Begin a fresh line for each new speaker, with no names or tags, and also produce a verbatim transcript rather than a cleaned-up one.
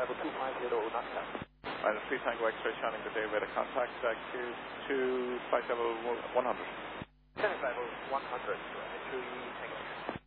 level two five zero, not that.
Island three Tango X-ray Channing, good day, radar contact, uh, Q two, flight level one hundred.
Flight level one hundred, three Tango.